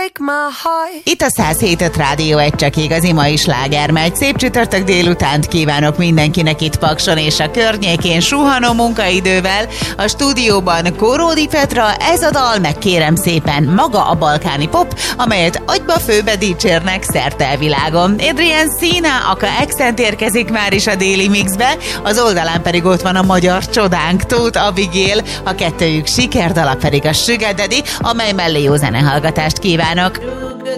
Itt a 107.5 Rádió, egy csak igazi mai sláger megy. Szép csütörtök délutánt kívánok mindenkinek itt Pakson és a környékén suhanó munkaidővel. A stúdióban Kóródi Petra, ez a dal, meg kérem szépen maga a balkáni pop, amelyet agyba főbe dicsérnek szerte világon. Adrian Sina, aka Accent érkezik már is a déli mixbe, az oldalán pedig ott van a magyar csodánk, Tóth Abigail, a kettőjük sikerdala pedig a Sugar Daddy, amely mellé jó zenehallgatást kívánok.